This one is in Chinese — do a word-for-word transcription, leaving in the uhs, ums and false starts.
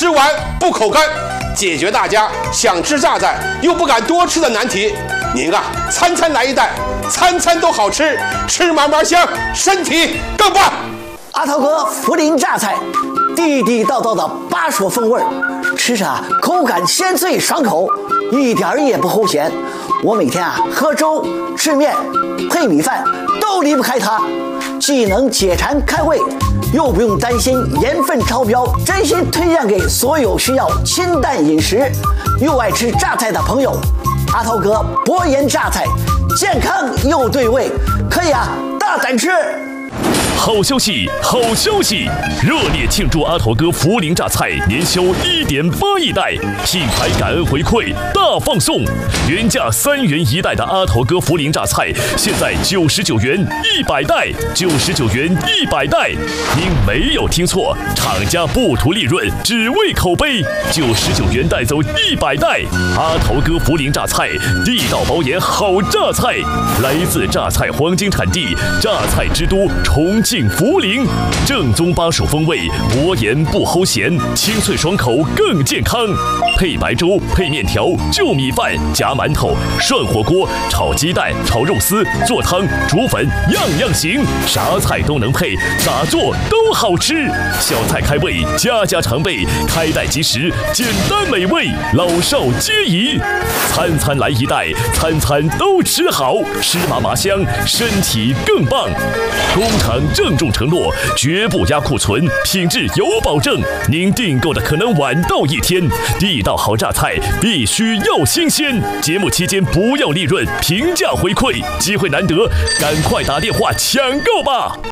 吃完不口干，解决大家想吃榨菜又不敢多吃的难题。您啊，餐餐来一袋，餐餐都好吃，吃嘛嘛香，身体更棒。 阿涛哥涪陵榨菜，地地道道的巴蜀风味，吃着口感鲜脆爽口，一点儿也不齁咸。我每天啊喝粥、吃面、配米饭都离不开它，既能解馋开胃，又不用担心盐分超标，真心推荐给所有需要清淡饮食又爱吃榨菜的朋友。阿涛哥薄盐榨菜，健康又对味，可以啊大胆吃。 好消息，好消息！热烈庆祝阿头哥涪陵榨菜年销一点八亿袋，品牌感恩回馈大放送，原价三元一袋的阿头哥涪陵榨菜，现在九十九元一百袋，九十九元一百袋。您没有听错，厂家不图利润，只为口碑，九十九元带走一百袋。阿头哥涪陵榨菜，地道保研好榨菜，来自榨菜黄金产地，榨菜之都重庆。进涪陵，正宗巴蜀风味，薄盐不齁咸，清脆爽口更健康。配白粥、配面条、就米饭、夹馒头、涮火锅、炒鸡蛋、炒肉丝、做汤、煮粉，样样行，啥菜都能配，咋做都好吃。小菜开胃，家家常备，开袋即食，简单美味，老少皆宜。餐餐来一袋，餐餐都吃好，吃嘛嘛香，身体更棒。工厂郑重承诺，绝不压库存，品质有保证。您订购的可能晚到一天，地道好榨菜必须要新鲜。节目期间不要利润，平价回馈，机会难得，赶快打电话抢购吧！